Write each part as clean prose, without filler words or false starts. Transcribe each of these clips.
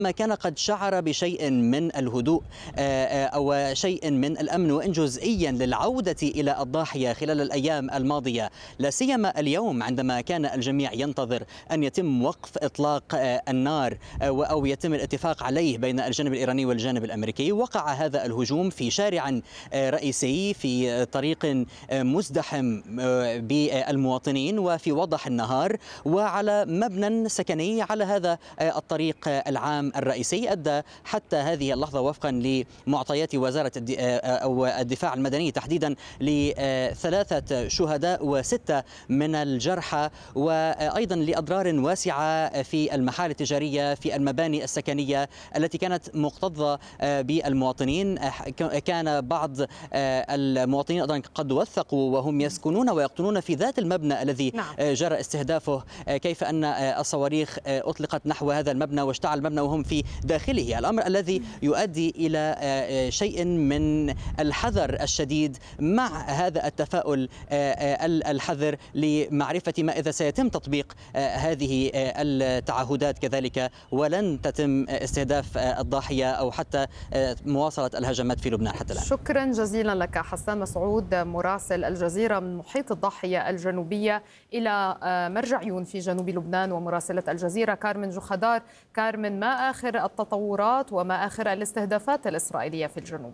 ما كان قد شعر بشيء من الهدوء أو شيء من الأمن، وإن جزئيا للعودة إلى الضاحية خلال الأيام الماضية، لا سيما اليوم عندما كان الجميع ينتظر أن يتم وقف إطلاق النار أو يتم الاتفاق عليه بين الجانب الإيراني والجانب الأمريكي. وقع هذا الهجوم في شارع رئيسي في طريق مزدحم بالمواطنين وفي وضح النهار، وعلى مبنى سكني على هذا الطريق العام الرئيسي، أدى حتى هذه اللحظة وفقا لمعطيات وزارة أو الدفاع المدني تحديدا ل3 شهداء و6 من الجرحى، وأيضا لأضرار واسعة في المحال التجارية، في المباني السكنية التي كانت مكتظة بالمواطنين. كان بعض المواطنين أيضا قد وثقوا وهم يسكنون ويقطنون في ذات المبنى الذي جرى استهدافه، كيف أن الصواريخ أطلقت نحو هذا المبنى واشتعل المبنى وهم في داخله، الأمر الذي يؤدي إلى شيء من الحذر الشديد مع هذا التفاؤل الحذر لمعرفة ما إذا سيتم تطبيق هذه التعهدات كذلك ولن تتم استهداف الضاحية أو حتى مواصلة الهجمات في لبنان حتى الآن. شكرا جزيلا لك حسان مسعود مراسل الجزيرة من محيط الضاحية الجنوبية إلى مرجع عيون في جنوب لبنان، ومراسلة الجزيرة كارمن جوخدار. كارمن، ما آخر التطورات وما آخر الاستهدافات الإسرائيلية في الجنوب؟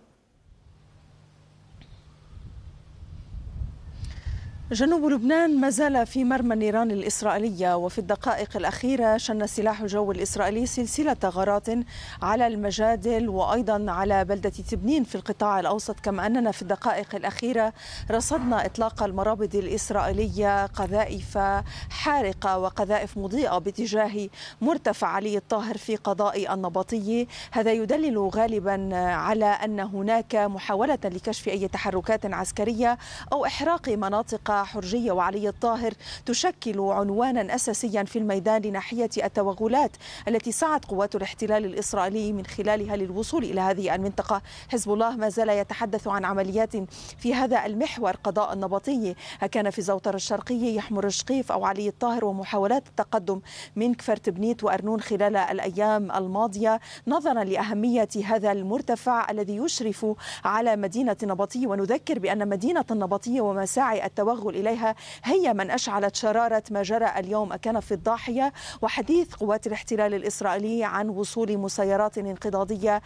جنوب لبنان ما زال في مرمى النيران الإسرائيلية، وفي الدقائق الأخيرة شن سلاح الجو الإسرائيلي سلسلة غارات على المجادل وأيضا على بلدة تبنين في القطاع الأوسط، كما أننا في الدقائق الأخيرة رصدنا إطلاق المرابط الإسرائيلية قذائف حارقة وقذائف مضيئة باتجاه مرتفع علي الطاهر في قضاء النبطية. هذا يدلل غالبا على أن هناك محاولة لكشف أي تحركات عسكرية أو إحراق مناطق حرجية وعلي الطاهر تشكل عنوانا أساسيا في الميدان لناحية التوغلات التي سعت قوات الاحتلال الإسرائيلي من خلالها للوصول إلى هذه المنطقة. حزب الله ما زال يتحدث عن عمليات في هذا المحور قضاء النبطية، كان في زوطر الشرقية، يحمر الشقيف أو علي الطاهر، ومحاولات التقدم من كفر تبنيت وأرنون خلال الأيام الماضية نظرا لأهمية هذا المرتفع الذي يشرف على مدينة النبطية. ونذكر بأن مدينة النبطية ومساعي التوغل إليها هي من أشعلت شرارة ما جرى اليوم كان في الضاحية، وحديث قوات الاحتلال الإسرائيلي عن وصول مسيرات انقضاضية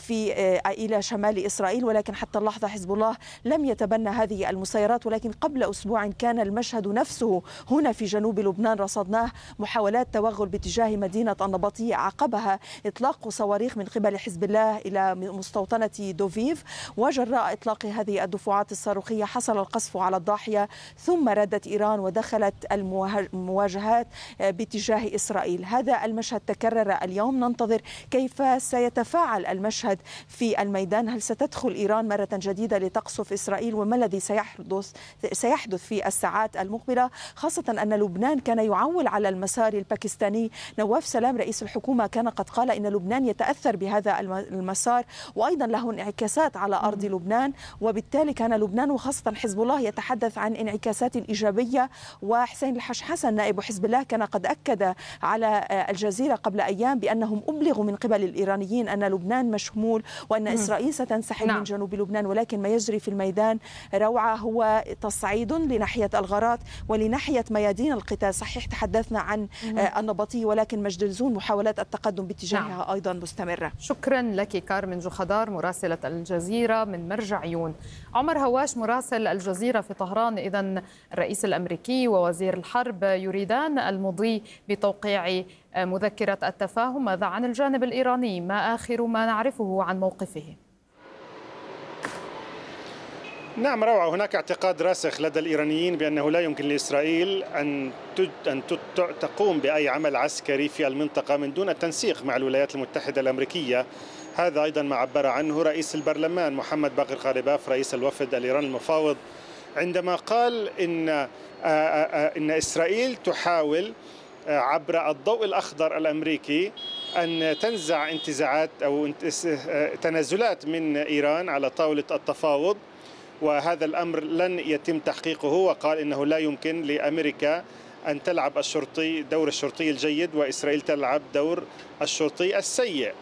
إلى شمال إسرائيل، ولكن حتى اللحظة حزب الله لم يتبنى هذه المسيرات. ولكن قبل أسبوع كان المشهد نفسه هنا في جنوب لبنان رصدناه، محاولات توغل باتجاه مدينة النبطية عقبها إطلاق صواريخ من قبل حزب الله إلى مستوطنة دوفيف، وجراء إطلاق هذه الدفعات الصاروخية حصل القصف على الضاحية، ثم ردت إيران ودخلت المواجهات باتجاه إسرائيل. هذا المشهد تكرر اليوم، ننتظر كيف سيتفاعل المشهد في الميدان. هل ستدخل إيران مرة جديدة لتقصف إسرائيل، وما الذي سيحدث في الساعات المقبلة، خاصة أن لبنان كان يعول على المسار الباكستاني. نواف سلام رئيس الحكومة كان قد قال إن لبنان يتأثر بهذا المسار وأيضا له انعكاسات على أرض لبنان، وبالتالي كان لبنان وخاصة حزب الله يتحدث عن انعكاسات إيجابية. وحسين الحش حسن نائب حزب الله كان قد أكد على الجزيرة قبل أيام بأنهم أبلغوا من قبل الإيرانيين أن لبنان مشمول وأن إسرائيل ستنسحب من جنوب لبنان، ولكن ما يجري في الميدان روعة هو تصعيد لناحية الغارات ولناحية ميادين القتال. صحيح تحدثنا عن النبطية، ولكن مجد الزون محاولات التقدم باتجاهها أيضا مستمرة. شكرا لك كارمن جوخدار مراسلة الجزيرة من مرجع عيون. عمر هواش مراسل الجزيرة في طهران، إذن الرئيس الأمريكي ووزير الحرب يريدان المضي بتوقيع مذكرة التفاهم، ماذا عن الجانب الإيراني؟ ما آخر ما نعرفه عن موقفه؟ نعم روعة، هناك اعتقاد راسخ لدى الإيرانيين بأنه لا يمكن لإسرائيل أن تقوم بأي عمل عسكري في المنطقة من دون التنسيق مع الولايات المتحدة الأمريكية. هذا أيضا ما عبر عنه رئيس البرلمان محمد باقر غالباف رئيس الوفد الإيراني المفاوض، عندما قال إن إسرائيل تحاول عبر الضوء الأخضر الأمريكي أن تنزع انتزاعات أو تنازلات من إيران على طاولة التفاوض، وهذا الأمر لن يتم تحقيقه. وقال إنه لا يمكن لأمريكا أن تلعب دور الشرطي الجيد وإسرائيل تلعب دور الشرطي السيء.